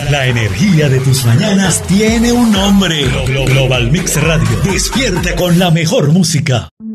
La energía de tus mañanas tiene un nombre. Global Mix Radio. Despierta con la mejor música.